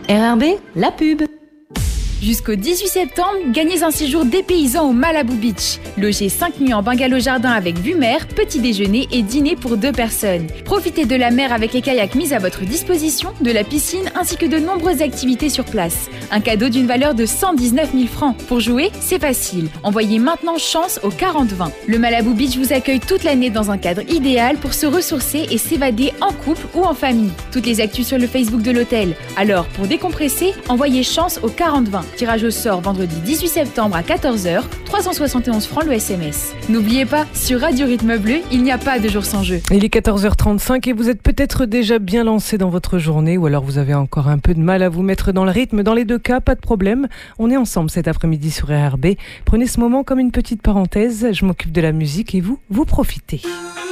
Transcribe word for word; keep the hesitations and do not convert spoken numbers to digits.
R R B, la pub. Jusqu'au dix-huit septembre, gagnez un séjour dépaysant au Malibu Beach. Logez cinq nuits en bungalow jardin avec vue mer, petit déjeuner et dîner pour deux personnes. Profitez de la mer avec les kayaks mis à votre disposition, de la piscine ainsi que de nombreuses activités sur place. Un cadeau d'une valeur de cent dix-neuf mille francs. Pour jouer, c'est facile. Envoyez maintenant chance au quarante vingt. Le Malibu Beach vous accueille toute l'année dans un cadre idéal pour se ressourcer et s'évader en couple ou en famille. Toutes les actus sur le Facebook de l'hôtel. Alors, pour décompresser, envoyez chance au quarante vingt. Tirage au sort vendredi dix-huit septembre à quatorze heures, trois cent soixante et onze francs le S M S. N'oubliez pas, sur Radio Rythme Bleu, il n'y a pas de jour sans jeu. Il est quatorze heures trente-cinq et vous êtes peut-être déjà bien lancé dans votre journée ou alors vous avez encore un peu de mal à vous mettre dans le rythme. Dans les deux cas, pas de problème. On est ensemble cet après-midi sur R R B. Prenez ce moment comme une petite parenthèse. Je m'occupe de la musique et vous, vous profitez.